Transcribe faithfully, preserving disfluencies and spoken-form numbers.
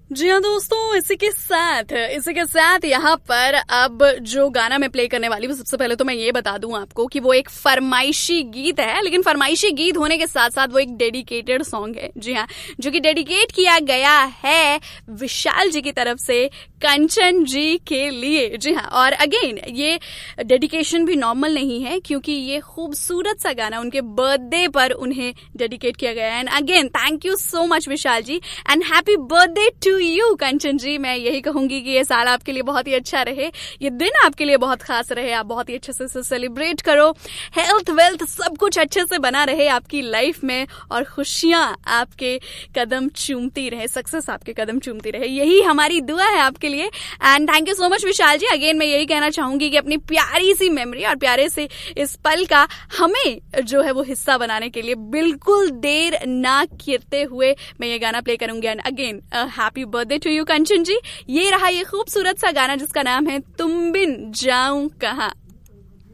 जी हाँ दोस्तों, इसी के साथ इसी के साथ यहाँ पर अब जो गाना मैं प्ले करने वाली हूँ, सबसे पहले तो मैं ये बता दूं आपको कि वो एक फरमाइशी गीत है। लेकिन फरमाइशी गीत होने के साथ साथ वो एक डेडिकेटेड सॉन्ग है। जी हाँ, जो कि डेडिकेट किया गया है विशाल जी की तरफ से कंचन जी के लिए। जी हाँ, और अगेन ये डेडिकेशन भी नॉर्मल नहीं है, क्योंकि ये खूबसूरत सा गाना उनके बर्थडे पर उन्हें डेडिकेट किया गया है। And again thank you so much Vishal ji, and happy birthday to you कंचन जी। मैं यही कहूंगी कि ये साल आपके लिए बहुत ही अच्छा रहे, ये दिन आपके लिए बहुत खास रहे, आप बहुत ही अच्छे से सेलिब्रेट करो, हेल्थ वेल्थ सब कुछ अच्छे से बना रहे आपकी लाइफ में, और खुशियां आपके कदम चूमती रहे, सक्सेस आपके कदम चूमती रहे, यही हमारी दुआ है आपके लिए। And thank you so much Vishal ji. Again मैं यही कहना चाहूंगी कि अपनी प्यारी सी मेमोरी और प्यारे से इस पल का हमें जो है वो हिस्सा बनाने के लिए बिल्कुल देर ना करते हुए मैं ये गाना प्ले करूंगी। And again happy birthday to you कंचन जी। ये रहा ये खूबसूरत सा गाना जिसका नाम है तुम बिन जाऊं कहां।